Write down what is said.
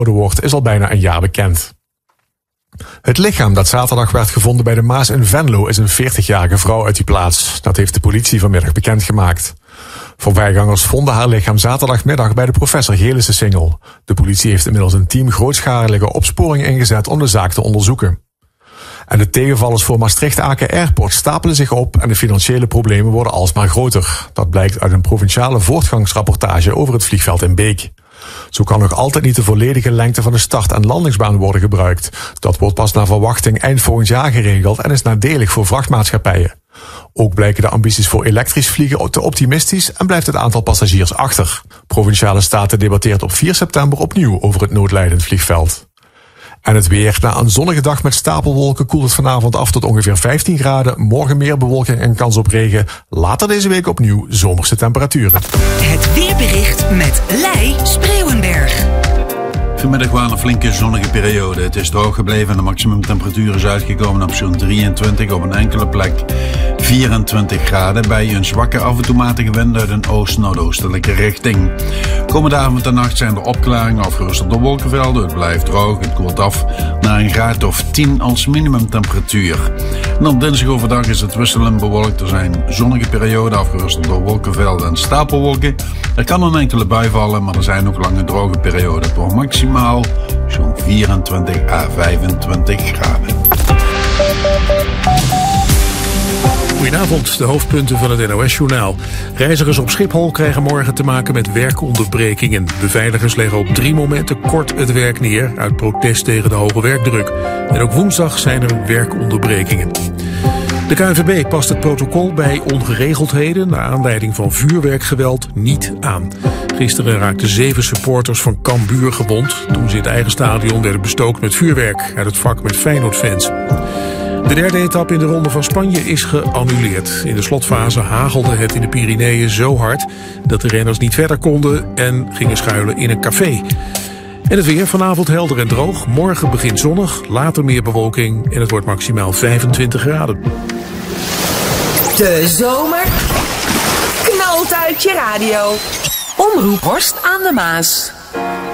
wordt is al bijna een jaar bekend. Het lichaam dat zaterdag werd gevonden bij de Maas in Venlo is een 40-jarige vrouw uit die plaats. Dat heeft de politie vanmiddag bekendgemaakt. Voorbijgangers vonden haar lichaam zaterdagmiddag bij de Professor Gelissensingel. De politie heeft inmiddels een team grootschalige opsporing ingezet om de zaak te onderzoeken. En de tegenvallers voor Maastricht-Aken Airport stapelen zich op en de financiële problemen worden alsmaar groter. Dat blijkt uit een provinciale voortgangsrapportage over het vliegveld in Beek. Zo kan nog altijd niet de volledige lengte van de start- en landingsbaan worden gebruikt. Dat wordt pas naar verwachting eind volgend jaar geregeld en is nadelig voor vrachtmaatschappijen. Ook blijken de ambities voor elektrisch vliegen te optimistisch en blijft het aantal passagiers achter. Provinciale Staten debatteert op 4 september opnieuw over het noodlijdend vliegveld. En het weer. Na een zonnige dag met stapelwolken koelt het vanavond af tot ongeveer 15 graden. Morgen meer bewolking en kans op regen. Later deze week opnieuw zomerse temperaturen. Het weerbericht met Lei Spreeuwenberg. Vanmiddag waren een flinke zonnige periode. Het is droog gebleven en de maximumtemperatuur is uitgekomen op zo'n 23, op een enkele plek 24 graden. Bij een zwakke af en toe matige wind uit een oost-noordoostelijke richting. Komende avond en nacht zijn er opklaringen afgerust door wolkenvelden. Het blijft droog, het koelt af naar een graad of 10 als minimumtemperatuur. En op dinsdag overdag is het wisselend bewolkt. Er zijn zonnige perioden afgerust door wolkenvelden en stapelwolken. Er kan een enkele bui vallen, maar er zijn ook lange droge perioden. Het wordt maximaal zo'n 24 à 25 graden. Goedenavond, de hoofdpunten van het NOS-journaal. Reizigers op Schiphol krijgen morgen te maken met werkonderbrekingen. Beveiligers leggen op 3 momenten kort het werk neer uit protest tegen de hoge werkdruk. En ook woensdag zijn er werkonderbrekingen. De KNVB past het protocol bij ongeregeldheden naar aanleiding van vuurwerkgeweld niet aan. Gisteren raakten 7 supporters van Cambuur gewond toen ze in het eigen stadion werden bestookt met vuurwerk uit het vak met Feyenoord-fans. De derde etappe in de Ronde van Spanje is geannuleerd. In de slotfase hagelde het in de Pyreneeën zo hard dat de renners niet verder konden en gingen schuilen in een café. En het weer vanavond helder en droog. Morgen begint zonnig, later meer bewolking en het wordt maximaal 25 graden. De zomer knalt uit je radio. Omroep Horst aan de Maas.